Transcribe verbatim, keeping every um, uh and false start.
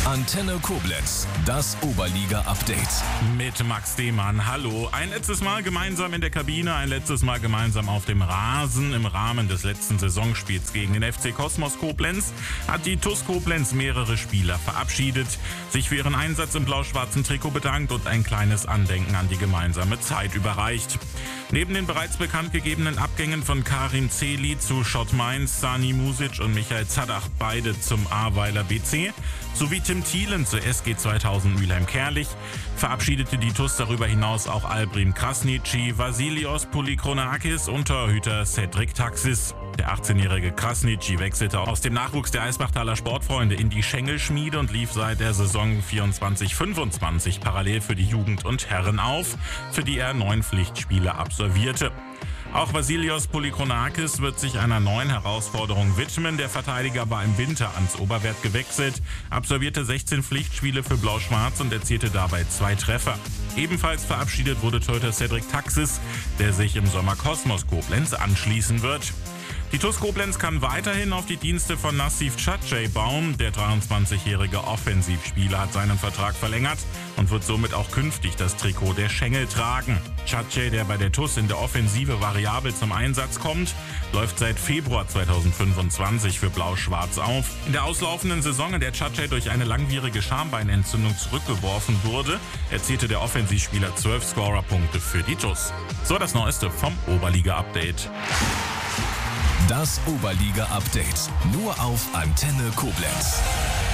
Antenne Koblenz, das Oberliga-Update. Mit Max Demann, hallo. Ein letztes Mal gemeinsam in der Kabine, ein letztes Mal gemeinsam auf dem Rasen. Im Rahmen des letzten Saisonspiels gegen den F C Kosmos Koblenz hat die TuS Koblenz mehrere Spieler verabschiedet, sich für ihren Einsatz im blau-schwarzen Trikot bedankt und ein kleines Andenken an die gemeinsame Zeit überreicht. Neben den bereits bekannt gegebenen Abgängen von Karim Zeli zu Schott Mainz, Sani Music und Michael Zadach, beide zum Ahrweiler B C, sowie Tim Thielen zu S G zweitausend Mülheim-Kerlich, verabschiedete die TuS darüber hinaus auch Albrim Krasniqi, Vasilios Polychronakis und Torhüter Cedric Taxis. Der achtzehnjährige Krasniqi wechselte aus dem Nachwuchs der Eisbachtaler Sportfreunde in die Schengelschmiede und lief seit der Saison vierundzwanzig fünfundzwanzig parallel für die Jugend und Herren auf, für die er neun Pflichtspiele absolvierte. Auch Vasilios Polychronakis wird sich einer neuen Herausforderung widmen. Der Verteidiger war im Winter ans Oberwert gewechselt, absolvierte sechzehn Pflichtspiele für Blau-Schwarz und erzielte dabei zwei Treffer. Ebenfalls verabschiedet wurde Torhüter Cedric Taxis, der sich im Sommer Kosmos Koblenz anschließen wird. Die TuS Koblenz kann weiterhin auf die Dienste von Nassif Tchatchey bauen. Der dreiundzwanzigjährige Offensivspieler hat seinen Vertrag verlängert und wird somit auch künftig das Trikot der Schengel tragen. Tchatchey, der bei der TuS in der Offensive variabel zum Einsatz kommt, läuft seit Februar zweitausendfünfundzwanzig für Blau-Schwarz auf. In der auslaufenden Saison, in der Tchatchey durch eine langwierige Schambeinentzündung zurückgeworfen wurde, erzielte der Offensivspieler zwölf Scorerpunkte für die TuS. So das Neueste vom Oberliga-Update. Das Oberliga-Update. Nur auf Antenne Koblenz.